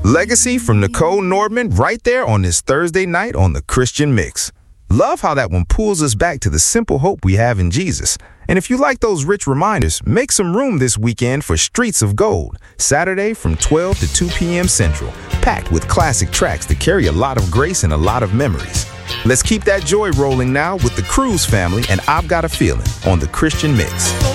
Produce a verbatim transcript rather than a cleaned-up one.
Legacy from Nicole Nordman right there on this Thursday night on the Christian Mix. Love how that one pulls us back to the simple hope we have in Jesus. And if you like those rich reminders, make some room this weekend for Streets of Gold, Saturday from twelve to two p.m. Central, packed with classic tracks that carry a lot of grace and a lot of memories. Let's keep that joy rolling now with the Cruz family and I've Got a Feeling on the Christian Mix.